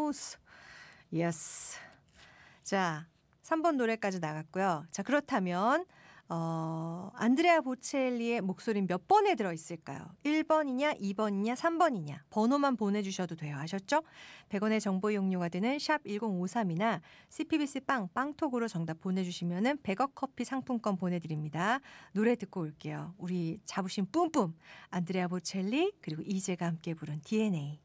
house. Yes. 자, 3번 노래까지 나갔고요. 자, 그렇다면 안드레아 보첼리의 목소리는 몇 번에 들어있을까요? 1번이냐, 2번이냐, 3번이냐. 번호만 보내주셔도 돼요. 아셨죠? 100원의 정보 이용료가 드는 샵 1053이나 CPBC 빵톡으로 정답 보내주시면 100억 커피 상품권 보내드립니다. 노래 듣고 올게요. 우리 자부심 뿜뿜 안드레아 보첼리 그리고 이재가 함께 부른 DNA.